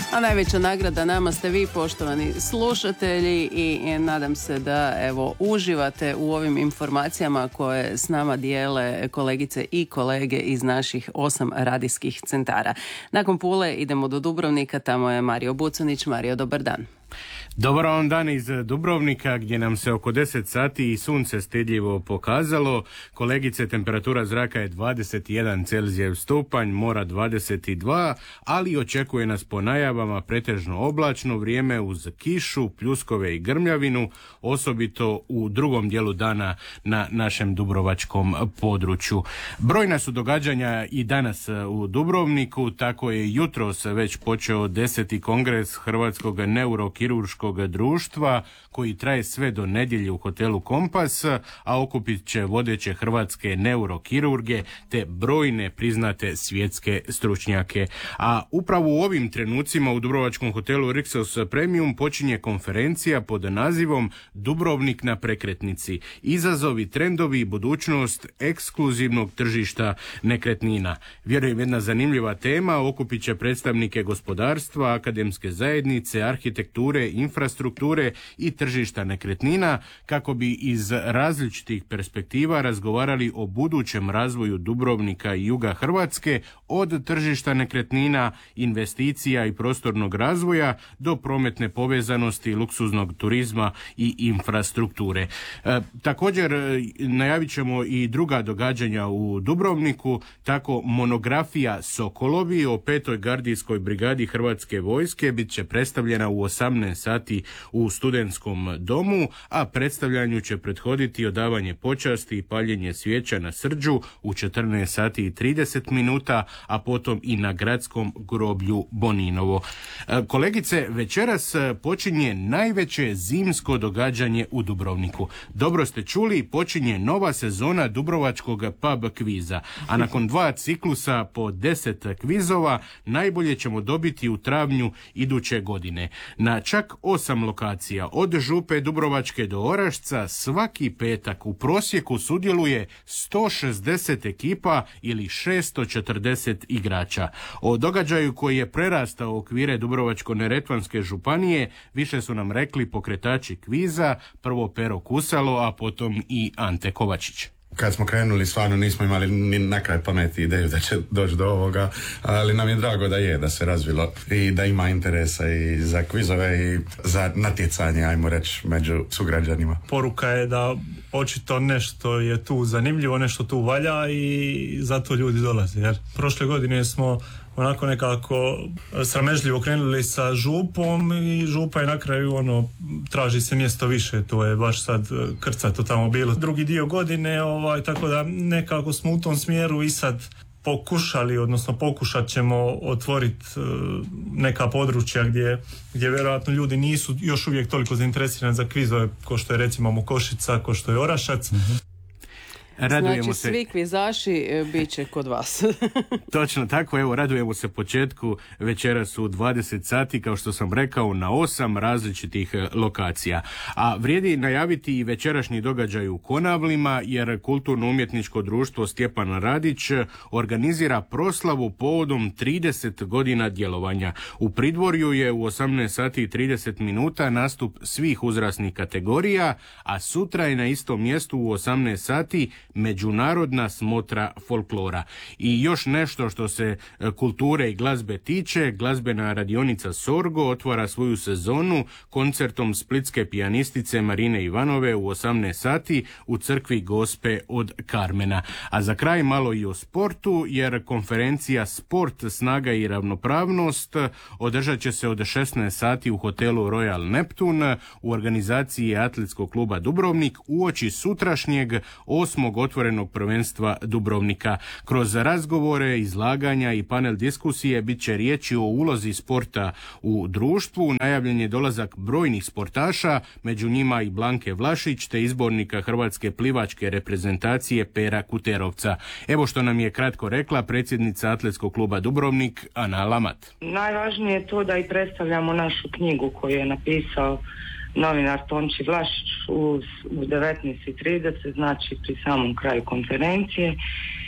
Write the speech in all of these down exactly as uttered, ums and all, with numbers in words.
A najveća nagrada nama ste vi, poštovani slušatelji, i nadam se da evo uživate u ovim informacijama koje s nama dijele kolegice i kolege iz naših osam radijskih centara. Nakon Pule idemo do Dubrovnika, tamo je Mario Bucanić. Mario, dobar dan. Dobar vam dan iz Dubrovnika, gdje nam se oko deset sati i sunce stidljivo pokazalo. Kolegice, temperatura zraka je dvadeset jedan Celzijev stupanj, mora dvadeset dva, ali očekuje nas po najavama pretežno oblačno vrijeme uz kišu, pljuskove i grmljavinu, osobito u drugom dijelu dana na našem dubrovačkom području. Brojna su događanja i danas u Dubrovniku, tako je jutros već počeo deseti kongres Hrvatskog neurokirurškog društva koji traje sve do nedjelje u hotelu Kompas, a okupit će vodeće hrvatske neurokirurge te brojne priznate svjetske stručnjake. A upravo u ovim trenucima u dubrovačkom hotelu Rixos Premium počinje konferencija pod nazivom Dubrovnik na prekretnici. Izazovi, trendovi i budućnost ekskluzivnog tržišta nekretnina. Vjerujem jedna zanimljiva tema, okupit će predstavnike gospodarstva, akademske zajednice, arhitekture, infrastrukture i tržišta nekretnina kako bi iz različitih perspektiva razgovarali o budućem razvoju Dubrovnika i juga Hrvatske, od tržišta nekretnina, investicija i prostornog razvoja do prometne povezanosti, luksuznog turizma i infrastrukture. E, također najavit ćemo i druga događanja u Dubrovniku, tako monografija Sokolovi o petoj gardijskoj brigadi Hrvatske vojske bit će predstavljena u osamnaest sati u studentskom domu, a predstavljanju će prethoditi odavanje počasti i paljenje svijeća na Srđu u četrnaest sati i trideset minuta, a potom i na gradskom groblju Boninovo. Kolegice, večeras počinje najveće zimsko događanje u Dubrovniku. Dobro ste čuli, počinje nova sezona dubrovačkog pub kviza, a nakon dva ciklusa po deset kvizova najbolje ćemo dobiti u travnju iduće godine. Na čak osam lokacija, od Župe Dubrovačke do Orašca, svaki petak u prosjeku sudjeluje sto šezdeset ekipa ili šesto četrdeset igrača. O događaju koji je prerastao okvire Dubrovačko-neretvanske županije više su nam rekli pokretači kviza, prvo Pero Kusalo, a potom i Ante Kovačić. Kad smo krenuli, stvarno nismo imali ni na kraj pameti ideju da će doći do ovoga, ali nam je drago da je, da se razvilo i da ima interesa i za kvizove i za natjecanje, ajmo reći, među sugrađanima. Poruka je da očito nešto je tu zanimljivo, nešto tu valja i zato ljudi dolaze. Jer prošle godine smo onako nekako sramežljivo krenuli sa Župom i Župa je na kraju ono, traži se mjesto više, to je baš sad krcato tamo bilo. Drugi dio godine, ovaj, tako da nekako smo u tom smjeru i sad pokušali, odnosno pokušat ćemo otvoriti uh, neka područja gdje, gdje vjerojatno ljudi nisu još uvijek toliko zainteresirani za kvizove, ko što je recimo Mokošica, ko što je Orašac. Mm-hmm. Radujemo znači se. Svi kvizaši bit će kod vas. Točno tako, evo, radujemo se početku večeras u dvadeset sati, kao što sam rekao, na osam različitih lokacija. A vrijedi najaviti i večerašnji događaj u Konavlima, jer kulturno-umjetničko društvo Stjepan Radić organizira proslavu povodom trideset godina djelovanja. U Pridvorju je u osamnaest sati i trideset minuta nastup svih uzrasnih kategorija, a sutra je na istom mjestu u osamnaest sati međunarodna smotra folklora. I još nešto što se kulture i glazbe tiče, glazbena radionica Sorgo otvara svoju sezonu koncertom splitske pijanistice Marine Ivanove u osamnaest sati u crkvi Gospe od Karmena. A za kraj malo i o sportu, jer konferencija Sport, snaga i ravnopravnost održat će se od šesnaest sati u hotelu Royal Neptune u organizaciji Atletskog kluba Dubrovnik uoči sutrašnjeg osmog otvorenog prvenstva Dubrovnika. Kroz razgovore, izlaganja i panel diskusije bit će riječi o ulozi sporta u društvu. Najavljen je dolazak brojnih sportaša, među njima i Blanke Vlašić te izbornika hrvatske plivačke reprezentacije Pera Kuterovca. Evo što nam je kratko rekla predsjednica Atletskog kluba Dubrovnik Ana Lamat. Najvažnije je to da i predstavljamo našu knjigu koju je napisao novinar Tonči Vlašić u, u devetnaest i trideset, znači pri samom kraju konferencije.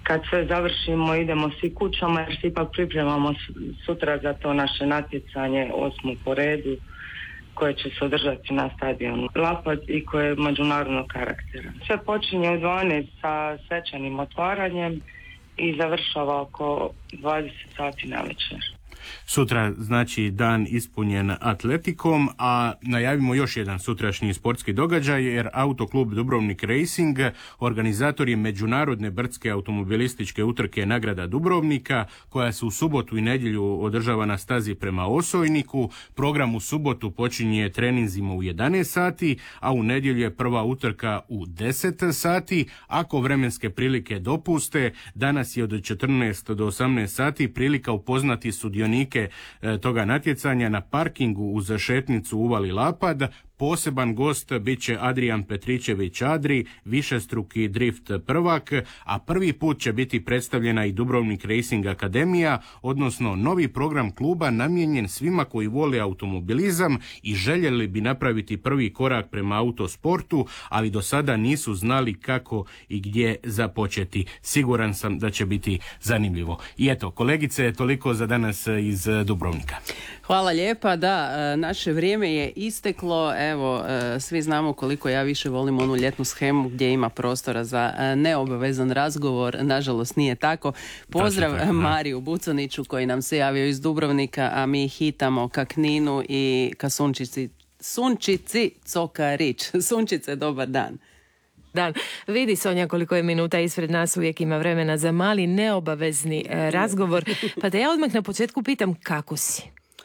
kad sve završimo idemo svi kućama jer se ipak pripremamo sutra za to naše natjecanje, osmo po redu, koje će se održati na stadionu Lapad i koje je međunarodnog karaktera. Sve počinje u dvanaest sa svečanim otvaranjem i završava oko dvadeset sati navečer. Sutra znači dan ispunjen atletikom, a najavimo još jedan sutrašnji sportski događaj jer Autoklub Dubrovnik Racing organizator je međunarodne brdske automobilističke utrke Nagrada Dubrovnika koja se u subotu i nedjelju održava na stazi prema Osojniku. Program u subotu počinje treninzima u jedanaest sati, a u nedjelju je prva utrka u deset sati. Ako vremenske prilike dopuste, danas je od četrnaest do osamnaest sati prilika upoznati sudionike toga natjecanja na parkingu uz šetnicu Uvali Lapad. Poseban gost bit će Adrijan Petričević Adri, višestruki drift prvak, a prvi put će biti predstavljena i Dubrovnik Racing Akademija, odnosno novi program kluba namijenjen svima koji vole automobilizam i željeli bi napraviti prvi korak prema autosportu, ali do sada nisu znali kako i gdje započeti. Siguran sam da će biti zanimljivo. I eto, kolegice, toliko za danas iz Dubrovnika. Hvala lijepa, da, naše vrijeme je isteklo, evo, svi znamo koliko ja više volim onu ljetnu shemu gdje ima prostora za neobavezan razgovor, nažalost nije tako. Pozdrav tako, Mariju Bucaniću koji nam se javio iz Dubrovnika, a mi hitamo ka Kninu i ka Sunčici, Sunčici Cokarić. Sunčice, dobar dan. Dan. Vidi Sonja koliko je minuta ispred nas, uvijek ima vremena za mali neobavezni e, razgovor, pa da ja odmah na početku pitam kako si?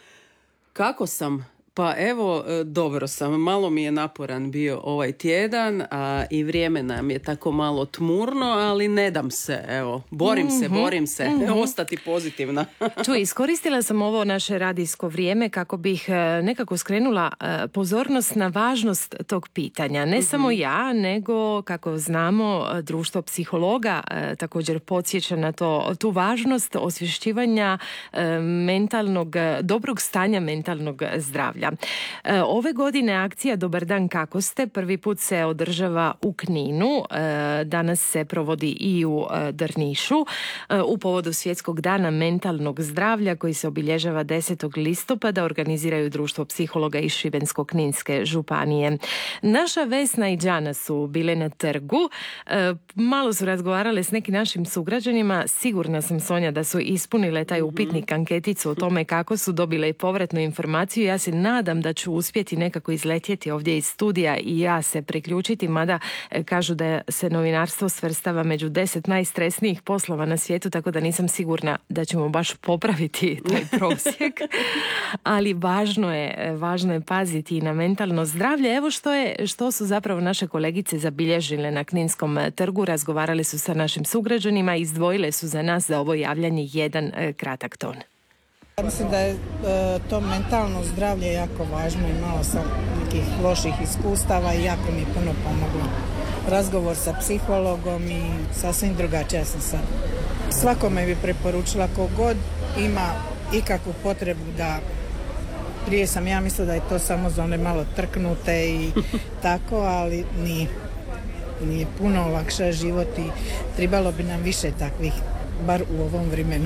Kako sam? Pa evo, dobro sam. Malo mi je naporan bio ovaj tjedan, a i vrijeme nam je tako malo tmurno, ali ne dam se, evo. Borim mm-hmm. se, borim se. Mm-hmm. Ostati pozitivna. Čuj, iskoristila sam ovo naše radijsko vrijeme kako bih nekako skrenula pozornost na važnost tog pitanja. Ne mm-hmm. samo ja, nego, kako znamo, društvo psihologa također podsjeća na to, tu važnost osvješćivanja mentalnog, dobrog stanja mentalnog zdravlja. Ove godine akcija Dobar dan, kako ste? Prvi put se održava u Kninu, danas se provodi i u Drnišu u povodu Svjetskog dana mentalnog zdravlja koji se obilježava desetog listopada, organiziraju društvo psihologa iz Šibensko-kninske županije. Naša Vesna i Đana su bile na trgu, malo su razgovarale s nekim našim sugrađanima, sigurna sam, Sonja, da su ispunile taj upitnik, anketicu o tome kako su dobile i povratnu informaciju. Ja se nadam da ću uspjeti nekako izletjeti ovdje iz studija i ja se priključiti, mada kažu da se novinarstvo svrstava među deset najstresnijih poslova na svijetu, tako da nisam sigurna da ćemo baš popraviti taj prosjek. Ali važno je, važno je paziti na mentalno zdravlje. Evo što je, što su zapravo naše kolegice zabilježile na Kninskom trgu. Razgovarale su sa našim sugrađanima i izdvojile su za nas za ovo javljanje jedan kratak ton. Mislim da je e, to mentalno zdravlje jako važno, imala sam nekih loših iskustava i jako mi je puno pomoglo. Razgovor sa psihologom i sasvim drugačija sam sad. Svakome bi preporučila kogod ima ikakvu potrebu da, prije sam ja mislila da je to samo za one malo trknute i tako, ali nije. Nije puno olakša život i trebalo bi nam više takvih, bar u ovom vremenu.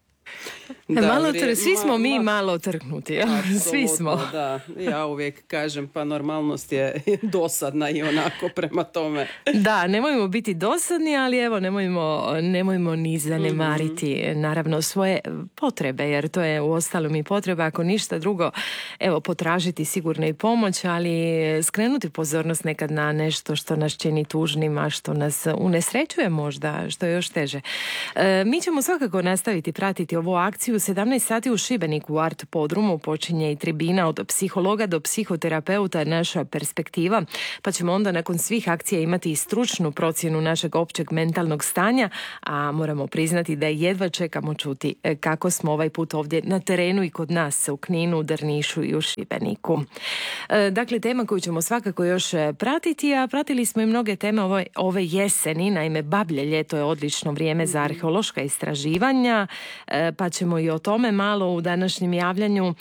Da, malo tr- svi smo mi malo trknuti, ja? Svi smo. Da, ja uvijek kažem, pa normalnost je dosadna i onako prema tome. Da, nemojmo biti dosadni, ali evo, nemojmo, nemojmo ni zanemariti mm-hmm. naravno svoje potrebe, jer to je uostalom i potreba, ako ništa drugo, evo, potražiti sigurno i pomoć, ali skrenuti pozornost nekad na nešto što nas čini tužnima, što nas unesrećuje možda, što je još teže. E, mi ćemo svakako nastaviti pratiti ovu akciju. U sedamnaest sati u Šibeniku u Art podrumu počinje i tribina od psihologa do psihoterapeuta, naša perspektiva, pa ćemo onda nakon svih akcija imati i stručnu procjenu našeg općeg mentalnog stanja, a moramo priznati da jedva čekamo čuti kako smo ovaj put ovdje na terenu i kod nas u Kninu, Drnišu i u Šibeniku. Dakle, tema koju ćemo svakako još pratiti, a pratili smo i mnoge teme ove, ove jeseni, naime Bablje ljeto je odlično vrijeme za arheološka istraživanja, pa ćemo i i o tome malo u današnjem javljanju,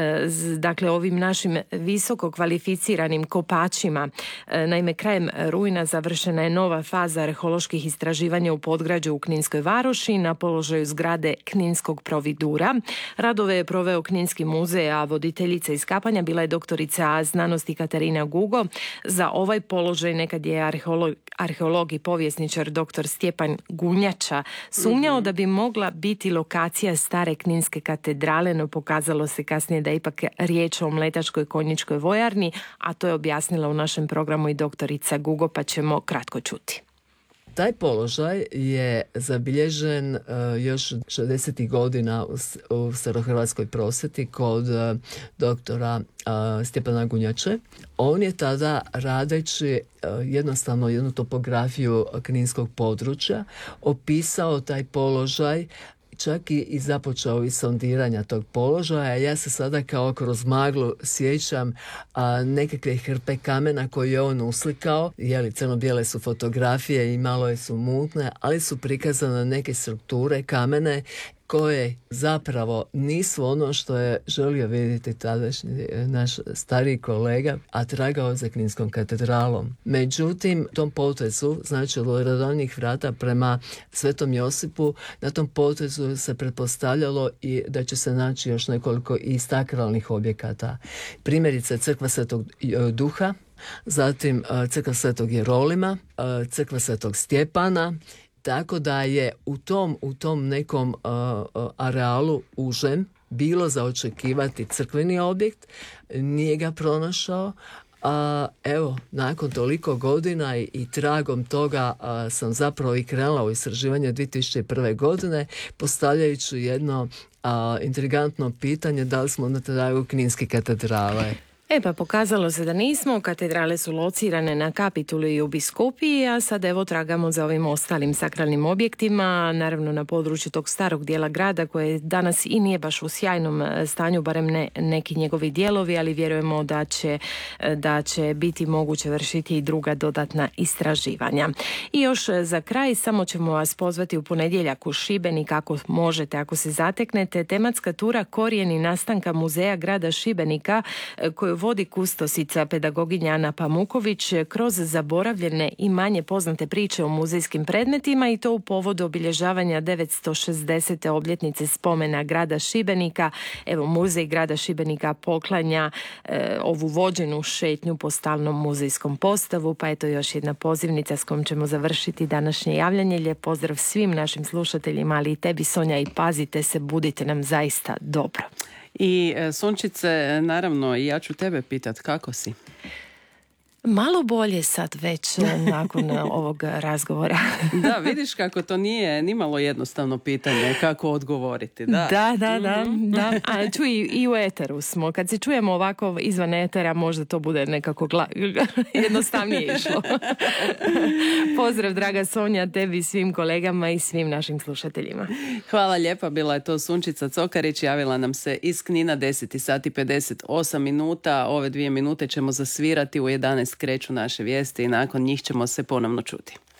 dakle ovim našim visoko kvalificiranim kopačima. Naime, krajem rujna završena je nova faza arheoloških istraživanja u Podgrađu u Kninskoj Varoši na položaju zgrade Kninskog providura. Radove je proveo Kninski muzej, a voditeljica iskapanja bila je doktorica znanosti Katarina Gugo. Za ovaj položaj nekad je arheolog, arheolog i povjesničar dr. Stjepan Gunjača sumnjao da bi mogla biti lokacija stare Kninske katedrale, no pokazalo se kasnije da je ipak riječ o Mletačkoj konjičkoj vojarni, a to je objasnila u našem programu i doktorica Gugo, pa ćemo kratko čuti. Taj položaj je zabilježen uh, još šezdesetih godina u, u starohrvatskoj prosvjeti kod uh, doktora uh, Stjepana Gunjače. On je tada, radeći uh, jednostavno jednu topografiju kninskog područja, opisao taj položaj, čak i, i započeo i sondiranja tog položaja. Ja se sada kao kroz maglu sjećam a, nekakve hrpe kamena koje je on uslikao. Jeli, crno-bijele su fotografije i malo je su mutne, ali su prikazane neke strukture kamene koje zapravo nisu ono što je želio vidjeti tadašnji naš stariji kolega, a tragao za Kninskom katedralom. Međutim, tom potezu, znači od redovnih vrata prema Svetom Josipu, na tom potezu se pretpostavljalo i da će se naći još nekoliko i sakralnih objekata. Primjerice, crkva Svetog Duha, zatim crkva Svetog Jerolima, crkva Svetog Stjepana. Tako da je u tom, u tom nekom uh, arealu užem bilo za očekivati crkveni objekt, nije ga pronašao. A evo, nakon toliko godina i, i tragom toga a, sam zapravo i krenula u istraživanje dvije tisuće prve. godine, postavljajući jedno a, intrigantno pitanje da li smo na tragu Kninske katedrale. E pa pokazalo se da nismo, katedrale su locirane na Kapitulu i u Biskupiji, a sad evo tragamo za ovim ostalim sakralnim objektima, naravno na području tog starog dijela grada koje danas i nije baš u sjajnom stanju, barem ne neki njegovi dijelovi, ali vjerujemo da će, da će biti moguće vršiti i druga dodatna istraživanja. I još za kraj samo ćemo vas pozvati u ponedjeljak u Šibenik, ako možete, ako se zateknete, tematska tura Korijeni nastanka muzeja grada Šibenika koju vodi kustosica pedagoginja Ana Pamuković kroz zaboravljene i manje poznate priče o muzejskim predmetima, i to u povodu obilježavanja devetsto šezdesete obljetnice spomena grada Šibenika. Evo, muzej grada Šibenika poklanja e, ovu vođenu šetnju po stalnom muzejskom postavu, pa eto još jedna pozivnica s kojom ćemo završiti današnje javljanje. Lijep pozdrav svim našim slušateljima, ali i tebi, Sonja, i pazite se, budite nam zaista dobro. I Sunčice, naravno, i ja ću tebe pitat, kako si? Malo bolje sad već nakon ovog razgovora. Da, vidiš kako to nije nimalo jednostavno pitanje kako odgovoriti. Da, da, da. da, da. A čuj, i u eteru smo. Kad se čujemo ovako izvan etera, možda to bude nekako gla... jednostavnije išlo. Pozdrav, draga Sonja, tebi, svim kolegama i svim našim slušateljima. Hvala lijepa, bila je to Sunčica Cokarić, javila nam se iz Knina, deset sati pedeset osam minuta. Ove dvije minute ćemo zasvirati, u jedanaest kreću naše vijesti i nakon njih ćemo se ponovno čuti.